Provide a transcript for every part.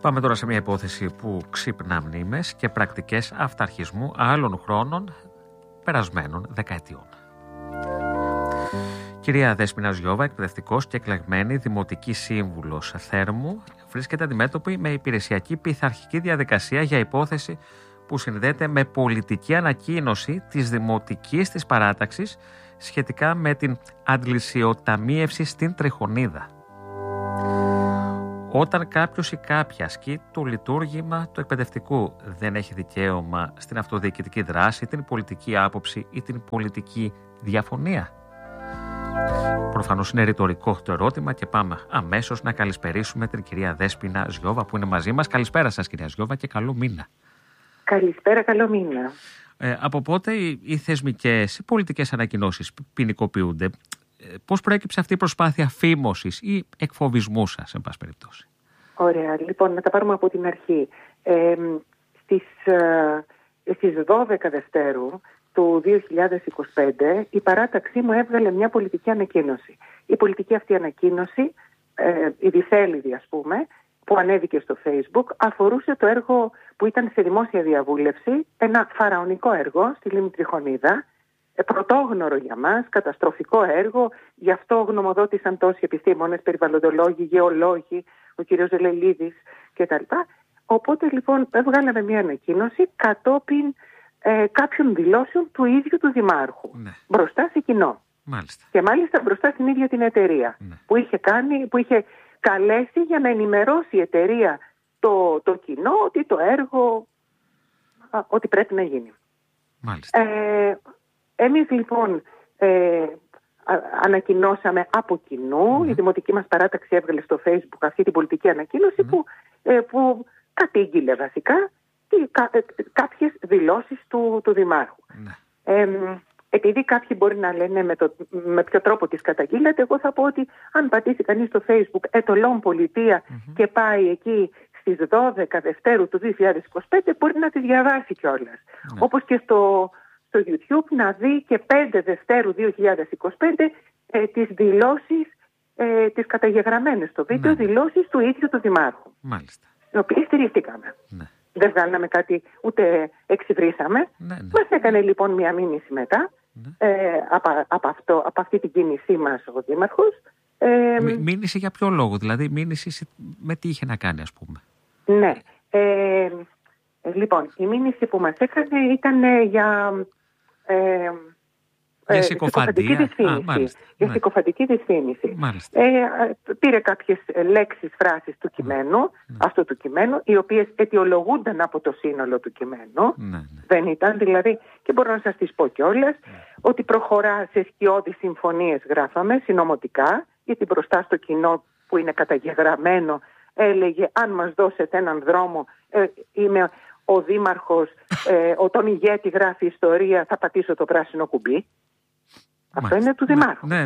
Πάμε τώρα σε μια υπόθεση που ξύπνα μνήμες και πρακτικές αυταρχισμού άλλων χρόνων περασμένων δεκαετιών. Κυρία Δέσποινα Ζιώβα, εκπαιδευτικός και εκλεγμένη δημοτική σύμβουλος Θέρμου, βρίσκεται αντιμέτωπη με υπηρεσιακή πειθαρχική διαδικασία για υπόθεση που συνδέεται με πολιτική ανακοίνωση της δημοτικής της παράταξης σχετικά με την αντλησιοταμίευση στην Τριχονίδα. Όταν κάποιος ή κάποια ασκεί το λειτουργήμα του εκπαιδευτικού, δεν έχει δικαίωμα στην αυτοδιοικητική δράση, την πολιτική άποψη ή την πολιτική διαφωνία. Προφανώς είναι ρητορικό το ερώτημα και πάμε αμέσως να καλησπερίσουμε την κυρία Δέσποινα Ζιώβα που είναι μαζί μας. Καλησπέρα σας κυρία Ζιώβα και καλό μήνα. Καλησπέρα, καλό μήνα. Από πότε οι θεσμικές, οι πολιτικές ανακοινώσεις ποινικοποιούνται? Πώς προέκυψε αυτή η προσπάθεια φήμωσης ή εκφοβισμού σας, εν πάση περιπτώσει? Ωραία, λοιπόν, να τα πάρουμε από την αρχή. Στις 12 Δευτέρου του 2025 η παράταξή μου έβγαλε μια πολιτική ανακοίνωση. Η πολιτική αυτή ανακοίνωση, η διθέλιδη ας πούμε, που ανέβηκε στο Facebook, αφορούσε το έργο που ήταν σε δημόσια διαβούλευση, ένα φαραωνικό έργο στη Λίμνη Τριχονίδα, πρωτόγνωρο για μας, καταστροφικό έργο, γι' αυτό γνωμοδότησαν τόσοι επιστήμονες, περιβαλλοντολόγοι, γεωλόγοι, ο κ. Ζελελίδης κτλ. Οπότε λοιπόν βγάλαμε μια ανακοίνωση κατόπιν κάποιων δηλώσεων του ίδιου του Δημάρχου, μπροστά σε κοινό. Μάλιστα. Και μάλιστα μπροστά στην ίδια την εταιρεία που είχε καλέσει για να ενημερώσει η εταιρεία το κοινό ότι το έργο ότι πρέπει να γίνει. Μάλιστα. Εμείς λοιπόν ανακοινώσαμε από κοινού, η δημοτική μας παράταξη έβγαλε στο Facebook αυτή την πολιτική ανακοίνωση που κατήγγειλε βασικά κάποιες δηλώσεις του Δημάρχου. Επειδή κάποιοι μπορεί να λένε με ποιο τρόπο τις καταγγείλατε, εγώ θα πω ότι αν πατήσει κανείς στο Facebook ετολών πολιτεία και πάει εκεί στις 12 Δευτέρου του 2025 μπορεί να τη διαβάσει κιόλας. Όπως και στο YouTube να δει και 5 Δευτέρου 2025 τις δηλώσεις, τις καταγεγραμμένες στο βίντεο, δηλώσεις του ίδιου του Δημάρχου. Μάλιστα. Οι οποίες στηρίχτηκαμε. Δεν βγάλαμε κάτι, ούτε εξυβρίσαμε. Μας έκανε λοιπόν μια μήνυση μετά από αυτή την κίνησή μας ο Δήμαρχος. Μήνυση για ποιο λόγο, δηλαδή μήνυση με τι είχε να κάνει ας πούμε? Ναι. Λοιπόν, η μήνυση που μας έκανε ήταν για συκοφαντική δυσφήμιση. Για συκοφαντική δυσφήμιση. Πήρε κάποιες λέξεις, φράσεις του κειμένου, αυτού του κειμένου, οι οποίες αιτιολογούνταν από το σύνολο του κειμένου. Δεν ήταν δηλαδή, και μπορώ να σας τις πω κιόλας, ότι προχωρά σε σκιώδεις συμφωνίες, γράφαμε, συνωμοτικά, γιατί μπροστά στο κοινό που είναι καταγεγραμμένο έλεγε αν μας δώσετε έναν δρόμο, είμαι ο Δήμαρχος, τον ηγέτη γράφει ιστορία, θα πατήσω το πράσινο κουμπί. Αυτό είναι του Δημάρχου. Ναι.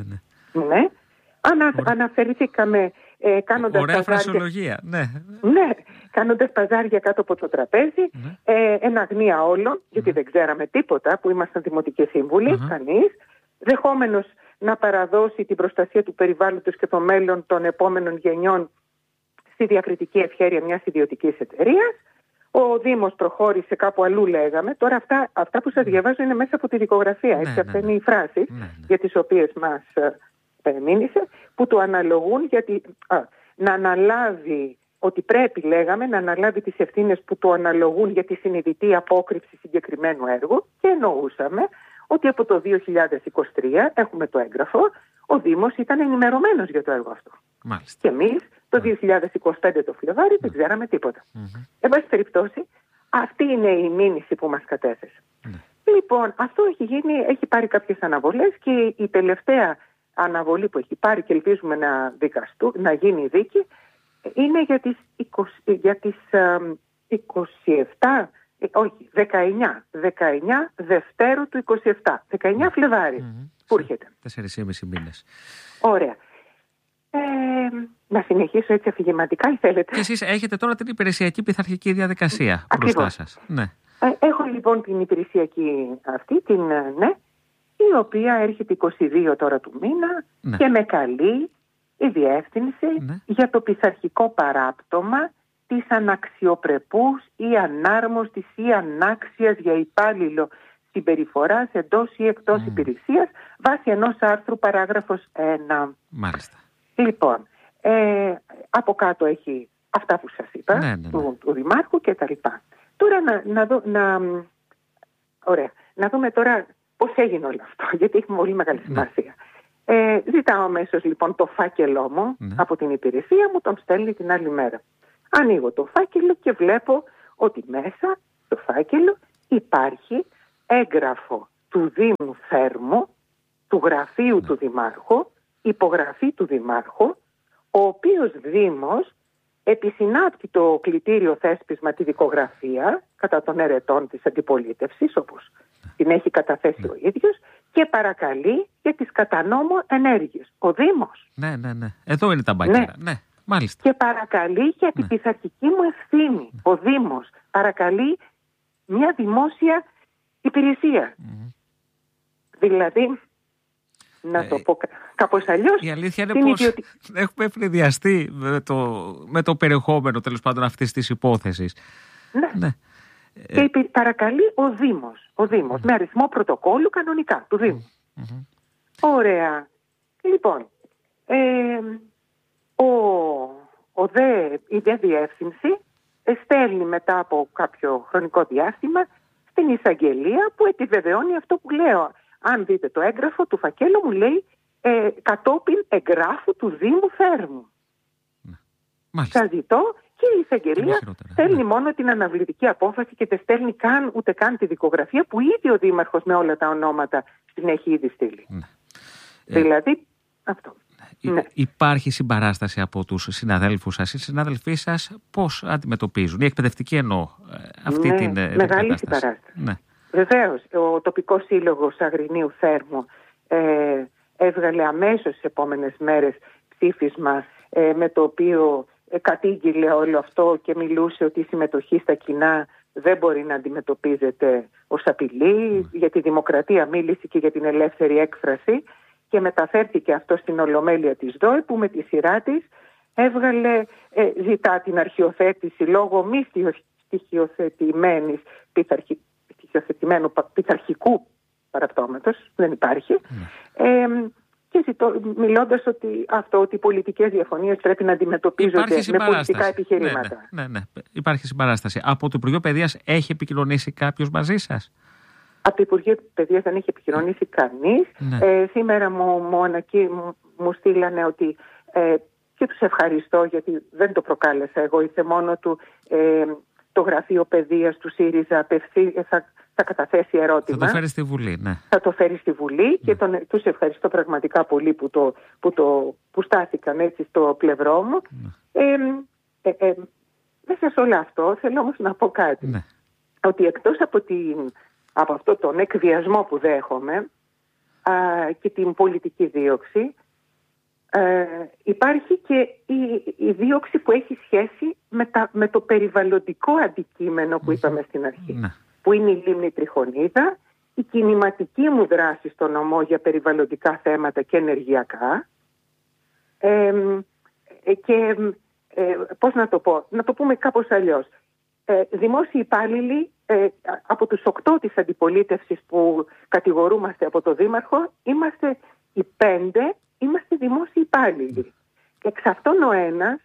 Αναφερθήκαμε κάνοντας ωραία φρασιολογία. Κάνοντας παζάρια κάτω από το τραπέζι, εν αγνία όλων, γιατί δεν ξέραμε τίποτα που ήμασταν δημοτικοί σύμβουλοι, κανείς, δεχόμενος να παραδώσει την προστασία του περιβάλλοντος και το μέλλον των επόμενων γενιών στη διακριτική ευχέρεια μιας ιδιωτικής εταιρείας. Ο Δήμος προχώρησε κάπου αλλού, λέγαμε. Τώρα αυτά που σας διαβάζω είναι μέσα από τη δικογραφία. Αυτή είναι η φράση για τις οποίες μας μήνυσε, που του αναλογούν να αναλάβει, ότι πρέπει, λέγαμε, να αναλάβει τις ευθύνες που του αναλογούν για τη συνειδητή απόκρυψη συγκεκριμένου έργου, και εννοούσαμε ότι από το 2023, έχουμε το έγγραφο, ο Δήμος ήταν ενημερωμένος για το έργο αυτό. Μάλιστα. Και εμείς το 2025 το Φλεβάρι δεν ξέραμε τίποτα. Εν πάση περιπτώσει, αυτή είναι η μήνυση που μας κατέθεσε. Λοιπόν, αυτό έχει πάρει κάποιες αναβολές, και η τελευταία αναβολή που έχει πάρει και ελπίζουμε να γίνει η δίκη είναι για τις 19 Δευτέρου του 27. 19 Φλεβάρι που έρχεται. 4,5 μήνες. Ωραία. Να συνεχίσω έτσι αφηγηματικά ή θέλετε? Και εσείς έχετε τώρα την υπηρεσιακή πειθαρχική διαδικασία μπροστά σας. Έχω λοιπόν την υπηρεσιακή αυτή, η οποία έρχεται 22 τώρα του μήνα και με καλεί η διεύθυνση για το πειθαρχικό παράπτωμα της αναξιοπρεπούς ή ανάρμοστης ή ανάξιας για υπάλληλο συμπεριφοράς εντός ή εκτός υπηρεσίας, βάσει ενός άρθρου παράγραφος 1. Μάλιστα. Λοιπόν, από κάτω έχει αυτά που σας είπα, του Δημάρχου και τα λοιπά. Τώρα να δούμε τώρα πώς έγινε όλο αυτό, γιατί έχει πολύ μεγάλη σημασία. Ζητάω αμέσως λοιπόν το φάκελό μου από την υπηρεσία μου, τον στέλνει την άλλη μέρα. Ανοίγω το φάκελο και βλέπω ότι μέσα στο φάκελο υπάρχει έγγραφο του Δήμου Θέρμου, του γραφείου του Δημάρχου, υπογραφή του Δημάρχου, ο οποίος Δήμος επισυνάπτει το κλητήριο θέσπισμα τη δικογραφία κατά των ερετών της αντιπολίτευσης, όπως την έχει καταθέσει ο ίδιος, και παρακαλεί για τις κατά νόμο ενέργειες. Ο Δήμος. Ναι. Εδώ είναι τα μπάκερα. Ναι. Μάλιστα. Και παρακαλεί για την πειθαρχική μου ευθύνη. Ο Δήμος παρακαλεί μια δημόσια υπηρεσία. Δηλαδή, να το πω κάπως αλλιώς. Η αλήθεια είναι πως έχουμε ευνηδιαστεί με το περιεχόμενο, τέλος πάντων, αυτής της υπόθεσης. Ναι. Και παρακαλεί ο Δήμος, με αριθμό πρωτοκόλλου κανονικά του Δήμου. Ωραία. Λοιπόν, η δε διεύθυνση στέλνει μετά από κάποιο χρονικό διάστημα στην εισαγγελία που επιβεβαιώνει αυτό που λέω. Αν δείτε το έγγραφο του φακέλου μου λέει κατόπιν εγγράφου του Δήμου Θέρμου. Σας ζητώ και η εισαγγελία στέλνει μόνο την αναβλητική απόφαση και δεν στέλνει ούτε καν τη δικογραφία που ήδη ο Δήμαρχος με όλα τα ονόματα την έχει ήδη στείλει. Δηλαδή αυτό. Υπάρχει συμπαράσταση από τους συναδέλφους σας. Οι συνάδελφοί σας πώς αντιμετωπίζουν, οι εκπαιδευτικοί εννοώ, αυτή την μεγάλη συμπαράσταση. Βεβαίως, ο τοπικός σύλλογος Αγρινίου Θέρμου έβγαλε αμέσως τις επόμενες μέρες ψήφισμα με το οποίο κατήγγειλε όλο αυτό και μιλούσε ότι η συμμετοχή στα κοινά δεν μπορεί να αντιμετωπίζεται ως απειλή. Για τη δημοκρατία μίλησε και για την ελεύθερη έκφραση και μεταφέρθηκε αυτό στην Ολομέλεια της ΔΟΕ που με τη σειρά της ζητά την αρχιοθέτηση λόγω μη στοιχειοθετημένης στοιχειοθετημένου πειθαρχικού παραπτώματος, δεν υπάρχει, και μιλώντας ότι οι πολιτικές διαφωνίες πρέπει να αντιμετωπίζονται με πολιτικά επιχειρήματα. Ναι. Υπάρχει συμπαράσταση. Από το Υπουργείο Παιδείας έχει επικοινωνήσει κάποιος μαζί σας? Από το Υπουργείο Παιδείας δεν έχει επικοινωνήσει κανείς. Σήμερα μου στείλανε ότι και τους ευχαριστώ γιατί δεν το προκάλεσα εγώ, ήρθε μόνο του το Γραφείο Παιδείας του ΣΥΡΙΖΑ θα καταθέσει ερώτημα. Θα το φέρει στη Βουλή, ναι. Θα το φέρει στη Βουλή και τους ευχαριστώ πραγματικά πολύ που στάθηκαν έτσι στο πλευρό μου. Μέσα σε όλο αυτό θέλω όμως να πω κάτι. Ότι εκτός από αυτό τον εκβιασμό που δέχομαι και την πολιτική δίωξη, υπάρχει και η δίωξη που έχει σχέση με το περιβαλλοντικό αντικείμενο που είπαμε στην αρχή, που είναι η λίμνη Τριχονίδα, η κινηματική μου δράση στο νομό για περιβαλλοντικά θέματα και ενεργειακά και πώς να το πούμε κάπως αλλιώς. Δημόσιοι υπάλληλοι από τους 8 της αντιπολίτευσης που κατηγορούμαστε από το Δήμαρχο, είμαστε οι 5, είμαστε δημόσιοι υπάλληλοι. Και εξ αυτών ο ένας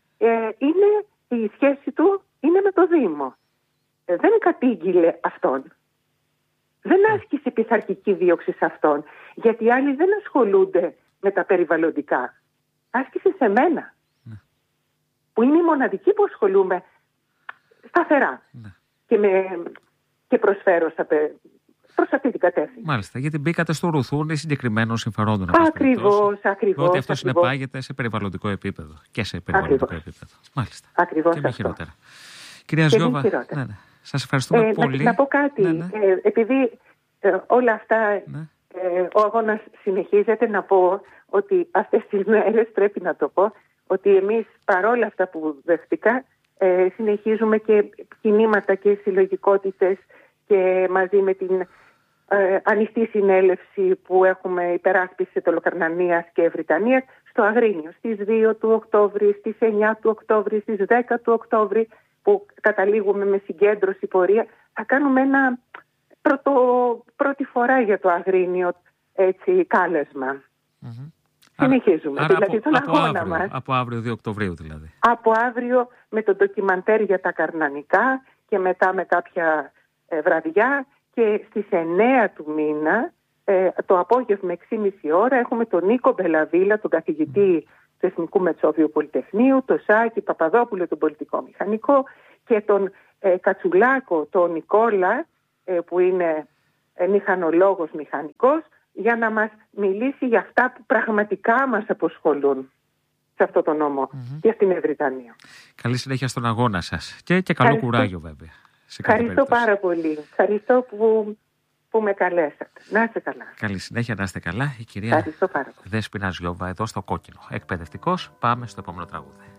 η σχέση του είναι με το Δήμο. Δεν κατήγγειλε αυτόν. Δεν άσκησε πειθαρχική δίωξη σε αυτόν. Γιατί οι άλλοι δεν ασχολούνται με τα περιβαλλοντικά. Άσκησε σε μένα. Που είναι η μοναδική που ασχολούμαι σταθερά. Και προσφέρω προς αυτή την κατεύθυνση. Μάλιστα, γιατί μπήκατε στο ρουθούνι συγκεκριμένων συμφερόντων. Ακριβώς. Ότι αυτό συνεπάγεται σε περιβαλλοντικό επίπεδο και σε περιβαλλοντικό επίπεδο. Μάλιστα. Ακριβώς και με χειρότερα. Κυρία Ζιώβα, σας ευχαριστούμε πολύ. Να πω κάτι. Επειδή όλα αυτά ο αγώνας συνεχίζεται, να πω ότι αυτές τις μέρες πρέπει να το πω ότι εμείς παρόλα αυτά που δεχτήκα συνεχίζουμε και κινήματα και συλλογικότητες και μαζί με την ανοιχτή συνέλευση που έχουμε υπεράσπιση Τελοκαρνανίας και Βρυτανίας στο Αγρίνιο στις 2 του Οκτώβρη, στις 9 του Οκτώβρη, στις 10 του Οκτώβρη, που καταλήγουμε με συγκέντρωση πορεία. Θα κάνουμε ένα πρώτη φορά για το Αγρίνιο έτσι, κάλεσμα. Συνεχίζουμε. Άρα δηλαδή τον αγώνα μας. Από αύριο 2 Οκτωβρίου δηλαδή. Από αύριο με το ντοκιμαντέρ για τα Καρνανικά και μετά με κάποια βραδιά, και στις 9 του μήνα το απόγευμα 6.30 ώρα έχουμε τον Νίκο Μπελαβίλα, τον καθηγητή του Εθνικού Μετσόβιου Πολυτεχνείου, τον Σάκη Παπαδόπουλο, τον πολιτικό μηχανικό, και τον Κατσουλάκο, τον Νικόλα, που είναι μηχανολόγος μηχανικός, για να μας μιλήσει για αυτά που πραγματικά μας αποσχολούν σε αυτό το νόμο και στην Ευρυτανία. Καλή συνέχεια στον αγώνα σας και καλό κουράγιο βέβαια. Ευχαριστώ πάρα πολύ. Ευχαριστώ που με καλέσατε. Να είστε καλά. Καλή συνέχεια, να είστε καλά. Η κυρία Δέσποινα Ζιόβα εδώ στο Κόκκινο. Εκπαιδευτικός. Πάμε στο επόμενο τραγούδι.